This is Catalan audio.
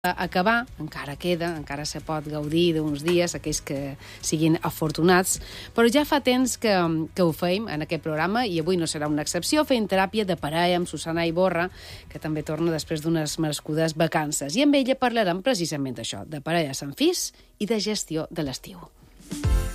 acabar, encara queda, encara se pot gaudir d'uns dies, aquells que siguin afortunats, però ja fa temps que ho feim en aquest programa i avui no serà una excepció, fent teràpia de parella amb Susana Iborra, que també torna després d'unes merescudes vacances. I amb ella parlarem precisament d'això, de parelles amb fills i de gestió de l'estiu.